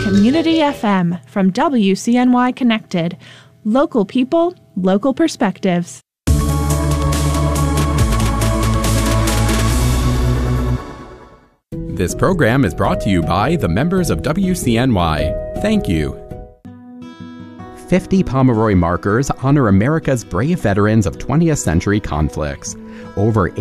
Community FM from WCNY Connected. Local people, local perspectives. This program is brought to you by the members of WCNY. Thank you. 50 Pomeroy markers honor America's brave veterans of 20th century conflicts. Over